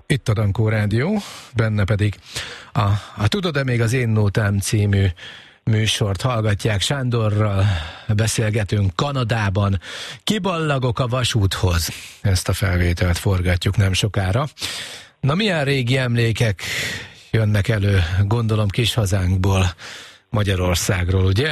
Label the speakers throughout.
Speaker 1: Itt a Dankó Rádió, benne pedig a Tudod-e még az Én Nótám című műsort hallgatják. Sándorral beszélgetünk Kanadában. Kiballagok a vasúthoz. Ezt a felvételt forgatjuk nem sokára. Na, milyen régi emlékek jönnek elő, gondolom, kis hazánkból, Magyarországról, ugye?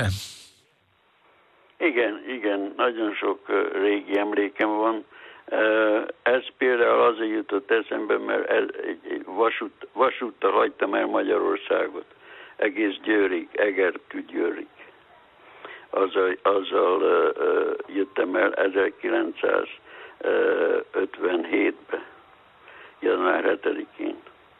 Speaker 2: Igen, nagyon sok régi emlékem van. Ez például azért jutott eszembe, mert egy vasúttal hagytam el Magyarországot. Egész Győrig, Egertű Győrig. Azzal jöttem el 1957-ben, január 7-én.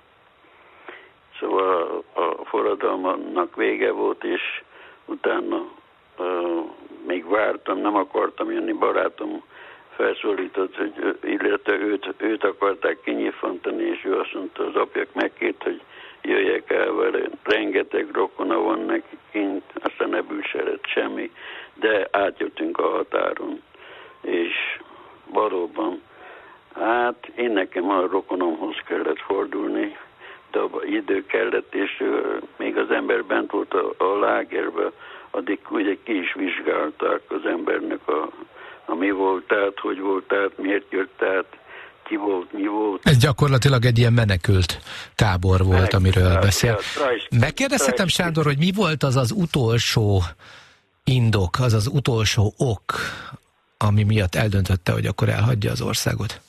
Speaker 2: Szóval a forradalomnak vége volt, és utána még vártam, nem akartam jönni, barátom felszólított, illetve őt akarták kinyilvantani, és ő azt mondta, az apják megkért, hogy jöjjek el vele. Rengeteg rokona van neki kint, aztán ebből se lett semmi, de átjöttünk a határon, és valóban, hát én nekem a rokonomhoz kellett fordulni, de idő kellett, és még az ember bent volt a lágerbe, addig ugye ki is vizsgálták az embernek a mi volt át, hogy volt át, miért jött át, ki volt, mi volt.
Speaker 1: Ez gyakorlatilag egy ilyen menekült tábor volt, amiről beszél. Megkérdezhetem, Sándor, hogy mi volt az utolsó indok, az utolsó ok, ami miatt eldöntötte, hogy akkor elhagyja az országot?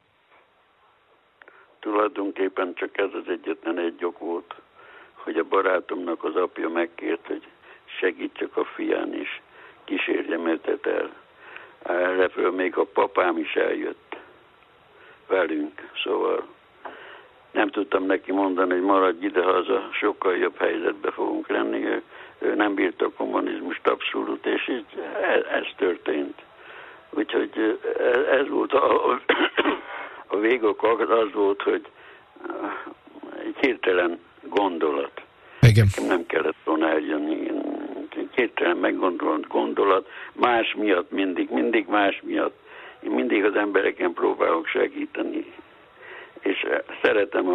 Speaker 2: Tulajdonképpen csak ez az egyetlen egy ok volt, hogy a barátomnak az apja megkért, hogy segítsek a fián is, kísérjem őt el. Erre még a papám is eljött velünk, szóval nem tudtam neki mondani, hogy maradj ide-haza, sokkal jobb helyzetbe fogunk lenni. Ő nem bírta a kommunizmust abszolút, és így ez történt. Úgyhogy ez volt a végok az volt, hogy egy hirtelen gondolat.
Speaker 1: Igen.
Speaker 2: Nem kellett volna eljönni. Egy hirtelen meggondolt gondolat, más miatt mindig más miatt. Én mindig az embereken próbálok segíteni. És szeretem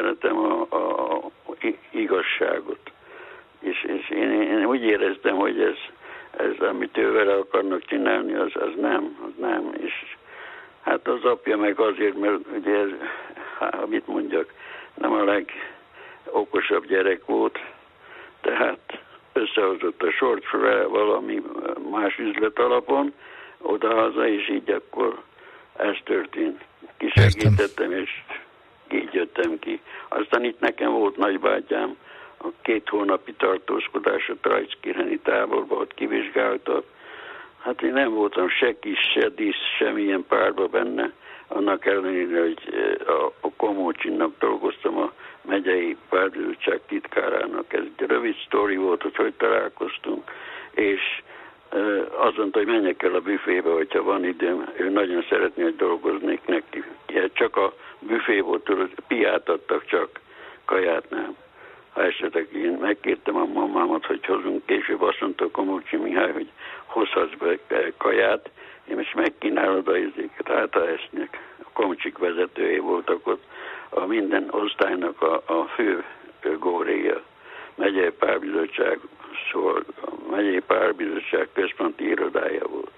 Speaker 2: a igazságot. És én úgy éreztem, hogy ez amit ő vele akarnak csinálni, az nem. És hát az apja meg azért, mert ugye ez, mit mondjak, nem a legokosabb gyerek volt, tehát összehozott a sort valami más üzlet alapon, odahaza, és így akkor ez történt. Kisegítettem, és így jöttem ki. Aztán itt nekem volt nagybátyám, a 2 hónapi tartózkodás a Trajckireni táborban, ott kivizsgáltak. Hát én nem voltam se kis, se dísz, semmilyen párba benne, annak ellenére, hogy a Komócsinnak dolgoztam, a megyei párbizottság titkárának. Ez egy rövid sztori volt, hogy találkoztunk, és azt mondta, hogy menjek el a büfébe, hogyha van időm. Ő nagyon szeretné, hogy dolgoznék neki. Csak a büfé volt, piát adtak, csak kaját nem. Ha esetleg én megkértem a mamámat, hogy hozunk, később azt mondta a Komócsi Mihály, hogy hozhatsz be kaját, én is megkínálod a izéket, hát ha esznek. A Komcsik vezetője voltak ott, a minden osztálynak a fő góréja. Megyei párbizottság, szóval a megyei párbizottság központi irodája volt.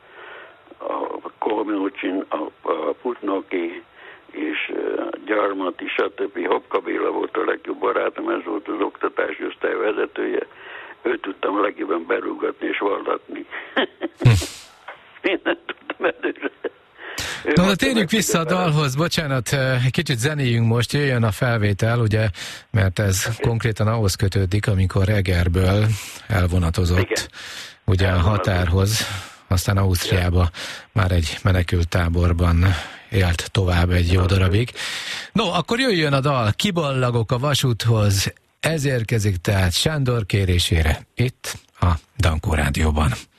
Speaker 2: A Komócsin, a Putnoki és Gyarmati, stb. Hopka Béla volt a legjobb barátom, ez volt az oktatási osztály vezetője. Őt tudtam legjobban berúgatni és vallatni. Én nem tudtam előre.
Speaker 1: Na, térjünk vissza a dalhoz, bocsánat, kicsit zenéljünk most, jöjjön a felvétel, ugye, mert ez konkrétan ahhoz kötődik, amikor Egerből elvonatozott, igen, ugye a határhoz, aztán Ausztriába már egy menekült táborban élt tovább egy jó darabig. No, akkor jöjjön a dal, Kiballagok a vasúthoz, ez érkezik tehát Sándor kérésére, itt a Dankó Rádióban.